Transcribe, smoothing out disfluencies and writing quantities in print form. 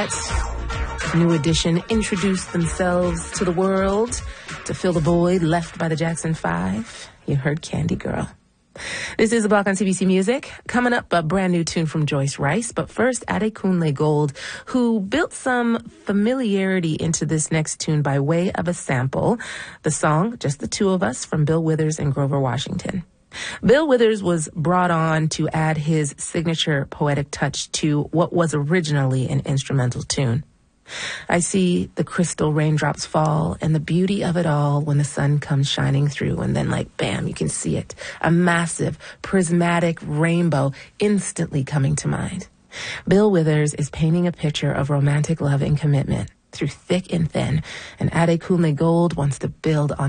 that New Edition introduced themselves to the world to fill the void left by the Jackson 5. You heard Candy Girl. This is A Block on CBC Music. Coming up, a brand new tune from Joyce Rice. But first, Adekunle Gold, who built some familiarity into this next tune by way of a sample. The song, Just the Two of Us, from Bill Withers and Grover Washington. Bill Withers was brought on to add his signature poetic touch to what was originally an instrumental tune. I see the crystal raindrops fall and the beauty of it all when the sun comes shining through, and then like bam, you can see it. A massive prismatic rainbow instantly coming to mind. Bill Withers is painting a picture of romantic love and commitment through thick and thin, and Adekunle Gold wants to build on